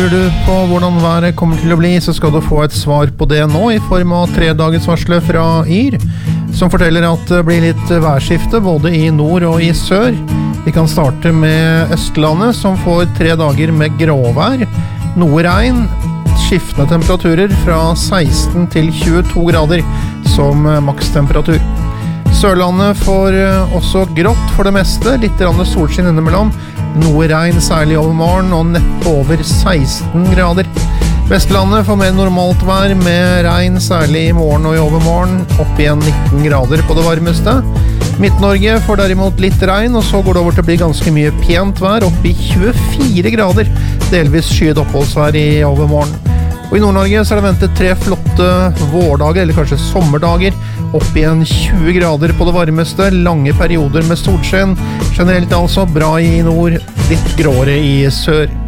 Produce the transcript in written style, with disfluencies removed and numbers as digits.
Lurer du på hvordan været kommer til å bli, så skal du få et svar på det nå i form av 3-dagersvarslet fra YR, som forteller at det blir litt værskifte både i nord og i sør. Vi kan starte med Østlandet, som får 3 dager med gråvær, noe regn, skiftende temperaturer fra 16 til 22 grader som makstemperatur. Sørlandet får også grått for det meste, litt solskinn innimellom, noe regn særlig over morgen og neppe over 16 grader. Vestlandet får mer normalt vær med regn særlig i morgen og i overmorgen, opp igjen 19 grader på det varmeste. Midt-Norge får derimot litt regn, og så går det over til å bli ganske mye pent vær, opp i 24 grader, delvis skyet oppholdsvær i overmorgen. Og i Nord-Norge så er det ventet 3 flotte vårdager, eller kanskje sommerdager, opp igjen 20 grader på det varmeste, lange perioder med solskinn, generelt altså bra i nord, litt gråere i sør.